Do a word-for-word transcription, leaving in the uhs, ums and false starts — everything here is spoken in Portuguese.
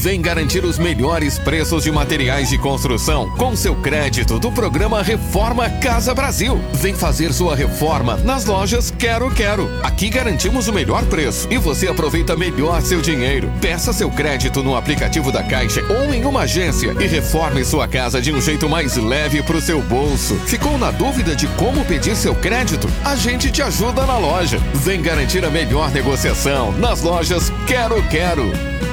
Vem garantir os melhores preços de materiais de construção com seu crédito do programa Reforma Casa Brasil. Vem fazer sua reforma nas lojas Quero Quero. Aqui garantimos o melhor preço e você aproveita melhor seu dinheiro. Peça seu crédito no aplicativo da Caixa ou em uma agência e reforme sua casa de um jeito mais leve pro seu bolso. Ficou na dúvida de como pedir seu crédito? A gente te ajuda na loja. Vem garantir a melhor negociação nas lojas Quero Quero.